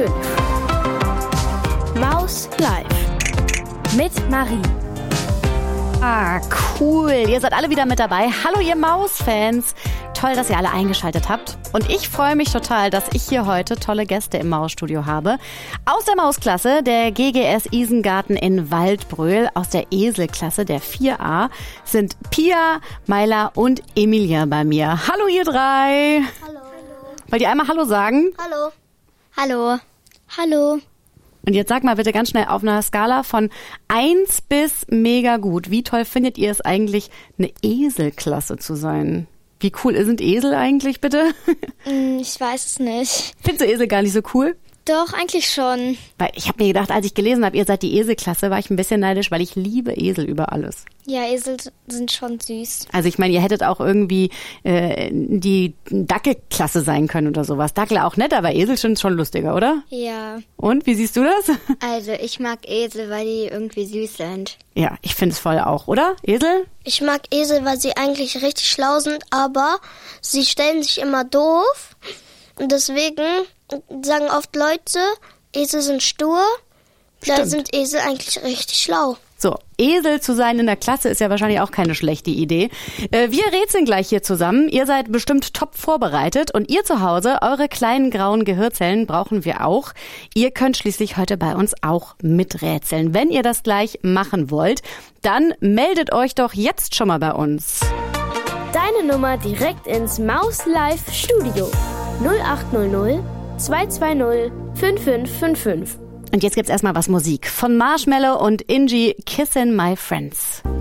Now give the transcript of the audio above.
5. Maus live. Mit Marie. Ah, cool. Ihr seid alle wieder mit dabei. Hallo, ihr Maus-Fans. Toll, dass ihr alle eingeschaltet habt. Und ich freue mich total, dass ich hier heute tolle Gäste im Mausstudio habe. Aus der Mausklasse der GGS Isengarten in Waldbröl, aus der Eselklasse der 4a, sind Pia, Maila und Emilia bei mir. Hallo, ihr drei. Hallo. Wollt ihr einmal Hallo sagen? Hallo. Hallo. Hallo. Und jetzt sag mal bitte ganz schnell auf einer Skala von 1 bis mega gut. Wie toll findet ihr es eigentlich, eine Eselklasse zu sein? Wie cool sind Esel eigentlich, bitte? Ich weiß es nicht. Findest du Esel gar nicht so cool? Doch, eigentlich schon. Weil ich habe mir gedacht, als ich gelesen habe, ihr seid die Eselklasse, war ich ein bisschen neidisch, weil ich liebe Esel über alles. Ja, Esel sind schon süß. Also ich meine, ihr hättet auch irgendwie die Dackelklasse sein können oder sowas. Dackel auch nett, aber Esel sind schon lustiger, oder? Ja. Und, wie siehst du das? Also, ich mag Esel, weil die irgendwie süß sind. Ja, ich finde es voll auch, oder? Esel? Ich mag Esel, weil sie eigentlich richtig schlau sind, aber sie stellen sich immer doof. Und deswegen sagen oft Leute, Esel sind stur. Da Stimmt. sind Esel eigentlich richtig schlau. So, Esel zu sein in der Klasse ist ja wahrscheinlich auch keine schlechte Idee. Wir rätseln gleich hier zusammen. Ihr seid bestimmt top vorbereitet und ihr zu Hause, eure kleinen grauen Gehirnzellen brauchen wir auch. Ihr könnt schließlich heute bei uns auch miträtseln. Wenn ihr das gleich machen wollt, dann meldet euch doch jetzt schon mal bei uns. Deine Nummer direkt ins Maus Live Studio. 0800 220 5555. Und jetzt gibt's erstmal was Musik von Marshmello und Ingi, Kissin' My Friends.